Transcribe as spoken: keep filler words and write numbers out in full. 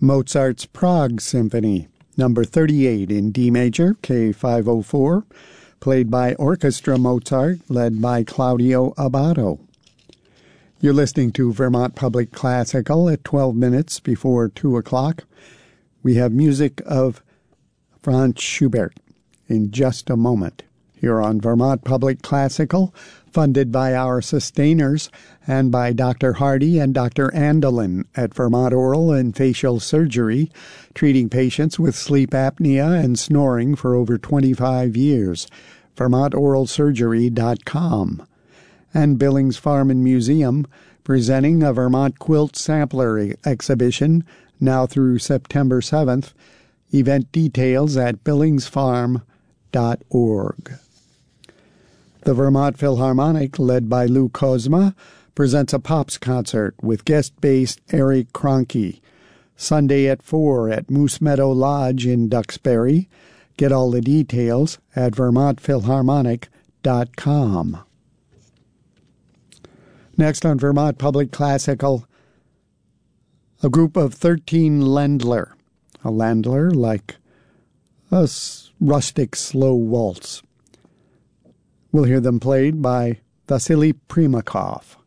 Mozart's Prague Symphony, number thirty-eight in D major, K five oh four, played by Orchestra Mozart, led by Claudio Abbado. You're listening to Vermont Public Classical at twelve minutes before two o'clock. We have music of Franz Schubert in just a moment here on Vermont Public Classical, funded by our sustainers and by Doctor Hardy and Doctor Andelin at Vermont Oral and Facial Surgery, treating patients with sleep apnea and snoring for over twenty-five years. vermont oral surgery dot com. And Billings Farm and Museum, presenting a Vermont Quilt Sampler exhibition now through September seventh. Event details at billings farm dot org. The Vermont Philharmonic, led by Lou Kozma, presents a Pops concert with guest bass Eric Kroenke, Sunday at four at Moose Meadow Lodge in Duxbury. Get all the details at vermont philharmonic dot com. Next on Vermont Public Classical, a group of thirteen Ländler. A Ländler like a rustic slow waltz. We'll hear them played by Vasily Primakov.